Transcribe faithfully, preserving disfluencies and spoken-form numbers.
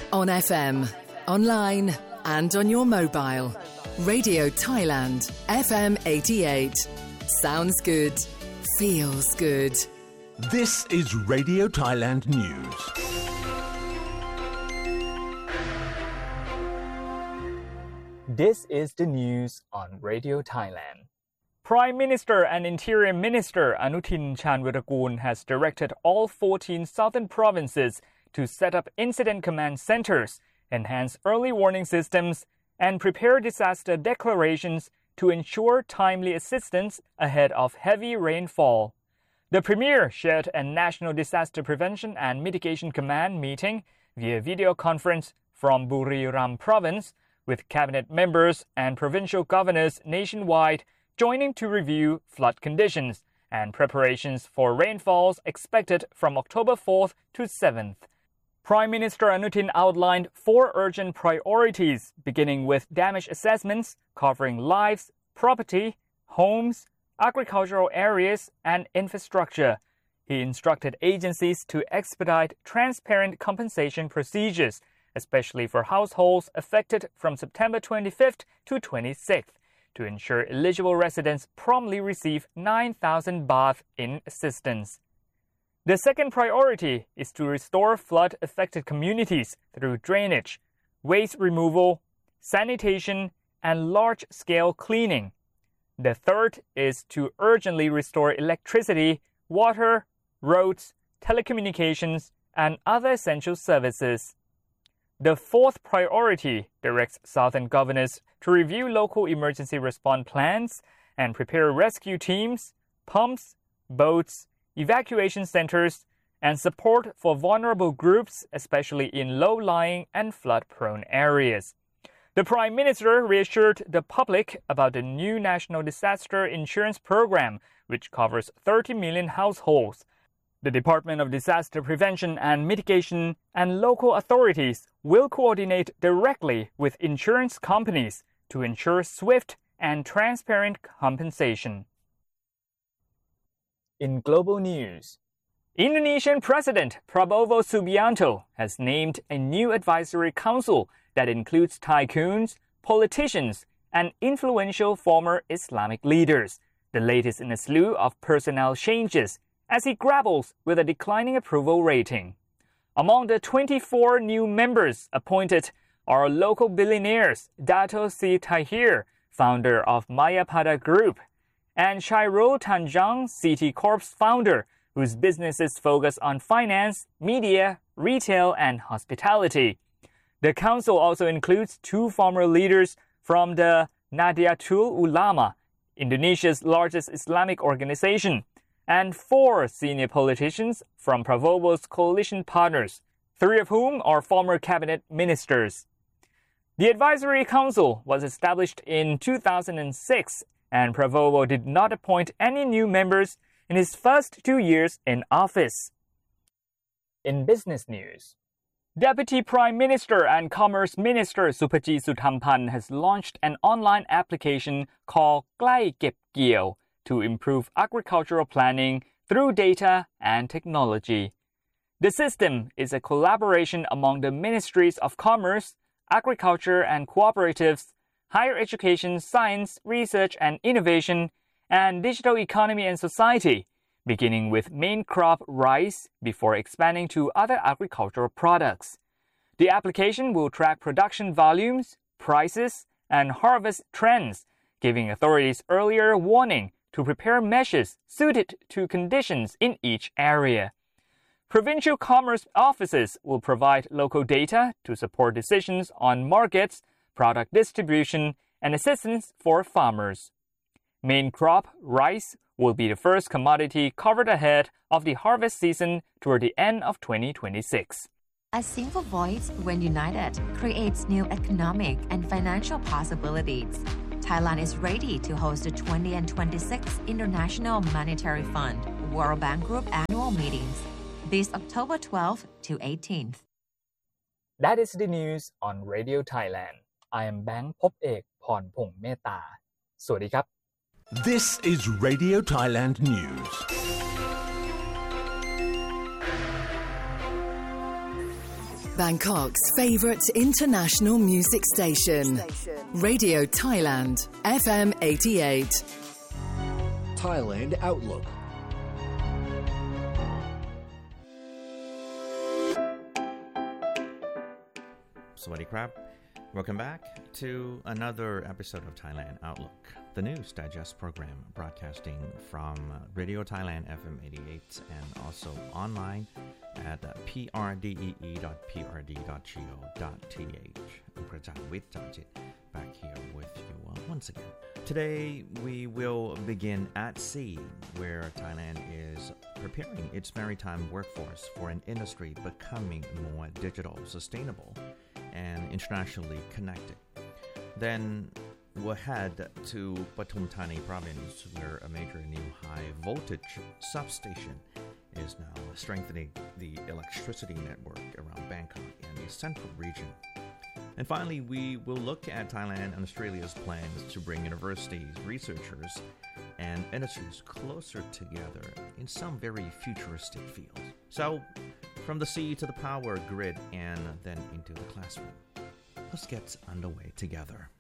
On F M, online and on your mobile. Radio Thailand, F M eighty-eight. Sounds good. Feels good. This is Radio Thailand News. This is the news on Radio Thailand. Prime Minister and Interior Minister Anutin Charnvirakul has directed all fourteen southern provinces to set up incident command centers, enhance early warning systems, and prepare disaster declarations to ensure timely assistance ahead of heavy rainfall. The Premier chaired a National Disaster Prevention and Mitigation Command meeting via video conference from Buriram Province, with cabinet members and provincial governors nationwide joining to review flood conditions and preparations for rainfalls expected from October fourth to seventh. Prime Minister Anutin outlined four urgent priorities, beginning with damage assessments covering lives, property, homes, agricultural areas, and infrastructure. He instructed agencies to expedite transparent compensation procedures, especially for households affected from September twenty-fifth to twenty-sixth, to ensure eligible residents promptly receive nine thousand baht in assistance. The second priority is to restore flood-affected communities through drainage, waste removal, sanitation, and large-scale cleaning. The third is to urgently restore electricity, water, roads, telecommunications, and other essential services. The fourth priority directs southern governors to review local emergency response plans and prepare rescue teams, pumps, boats, evacuation centers, and support for vulnerable groups, especially in low-lying and flood-prone areas. The Prime Minister reassured the public about the new National Disaster Insurance Program, which covers thirty million households. The Department of Disaster Prevention and Mitigation and local authorities will coordinate directly with insurance companies to ensure swift and transparent compensation. In global news, Indonesian President Prabowo Subianto has named a new advisory council that includes tycoons, politicians, and influential former Islamic leaders, the latest in a slew of personnel changes as he grapples with a declining approval rating. Among the twenty-four new members appointed are local billionaires Dato Sri Tahir, founder of Mayapada Group, and Chairul Tanjung City Corp's founder, whose businesses focus on finance, media, retail, and hospitality. The council also includes two former leaders from the Nahdlatul Ulama, Indonesia's largest Islamic organization, and four senior politicians from Prabowo's coalition partners, three of whom are former cabinet ministers. The advisory council was established in two thousand six, and Prabowo did not appoint any new members in his first two years in office. In business news, Deputy Prime Minister and Commerce Minister Supajit Suthamphan has launched an online application called Klai Kep กี่ยวto improve agricultural planning through data and technology. The system is a collaboration among the Ministries of Commerce, Agriculture and Cooperatives, Higher Education, Science, Research and Innovation, and Digital Economy and Society, beginning with main crop rice before expanding to other agricultural products. The application will track production volumes, prices, and harvest trends, giving authorities earlier warning to prepare measures suited to conditions in each area. Provincial commerce offices will provide local data to support decisions on markets, product distribution, and assistance for farmers. Main crop, rice, will be the first commodity covered ahead of the harvest season toward the end of twenty twenty-six. A single voice, when united, creates new economic and financial possibilities. Thailand is ready to host the twentieth and twenty-sixth International Monetary Fund World Bank Group annual meetings this October twelfth to eighteenth. That is the news on Radio Thailand. I am Bang Pop Ek Pornphong Mehta. สวัสดีครับ This is Radio Thailand News. Bangkok's favourite international music station. Radio Thailand, F M eighty-eight. Thailand Outlook. Sawadee krab. Welcome back to another episode of Thailand Outlook, the news digest program broadcasting from Radio Thailand F M eighty-eight and also online at p r d e e dot p r d dot go dot t h. I'm Prajawit Jajit, back here with you uh, once again. Today we will begin at sea, where Thailand is preparing its maritime workforce for an industry becoming more digital, sustainable, and internationally connected. Then we'll head to Pathum Thani province, where a major new high-voltage substation is now strengthening the electricity network around Bangkok and the central region. And finally, we will look at Thailand and Australia's plans to bring universities, researchers, and industries closer together in some very futuristic fields. So, from the sea to the power grid and then into the classroom. Let's get underway together.